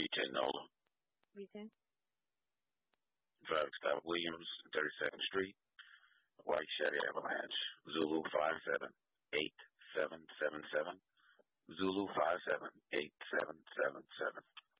V10 Nola. V10. Driving stop Williams, 32nd Street. White Chevy Avalanche. Zulu 578777. Zulu 578777.